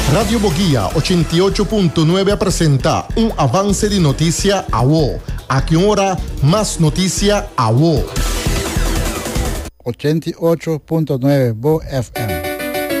Radio Boguía 88.9 presenta un avance de noticia a vos. A qué hora más noticia a vos. 88.9 Bo FM.